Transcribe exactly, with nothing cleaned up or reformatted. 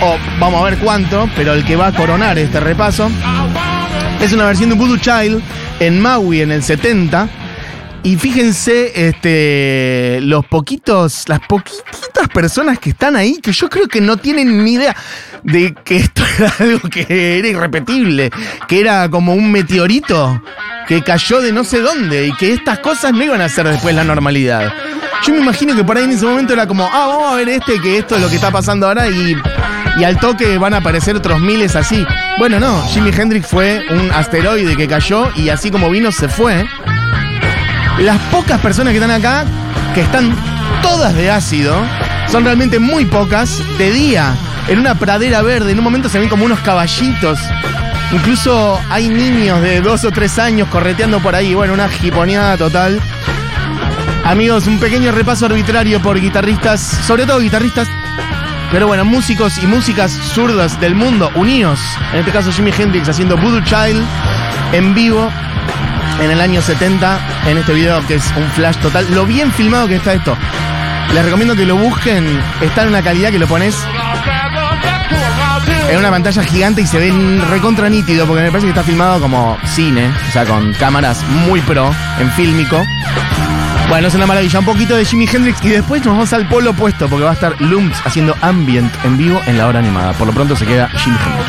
o vamos a ver cuánto, pero el que va a coronar este repaso es una versión de Voodoo Child en Maui en el setenta. Y fíjense, este, los poquitos, las poquitas personas que están ahí, que yo creo que no tienen ni idea de que esto era algo que era irrepetible, que era como un meteorito que cayó de no sé dónde y que estas cosas no iban a ser después la normalidad. Yo me imagino que por ahí en ese momento era como, ah, vamos a ver este, que esto es lo que está pasando ahora y, y al toque van a aparecer otros miles así. Bueno, no, Jimi Hendrix fue un asteroide que cayó y así como vino se fue. Las pocas personas que están acá, que están todas de ácido, son realmente muy pocas. De día, en una pradera verde, en un momento se ven como unos caballitos. Incluso hay niños de dos o tres años correteando por ahí. Bueno, una jiponeada total. Amigos, un pequeño repaso arbitrario por guitarristas, sobre todo guitarristas, pero bueno, músicos y músicas zurdas del mundo unidos. En este caso Jimi Hendrix haciendo Voodoo Child en vivo en el año setenta, en este video que es un flash total. Lo bien filmado que está esto. Les recomiendo que lo busquen. Está en una calidad que lo pones en una pantalla gigante y se ve recontra nítido, porque me parece que está filmado como cine, o sea, con cámaras muy pro, en fílmico. Bueno, es una maravilla. Un poquito de Jimi Hendrix y después nos vamos al polo opuesto, porque va a estar Lumps haciendo ambient en vivo en la hora animada. Por lo pronto se queda Jimi Hendrix.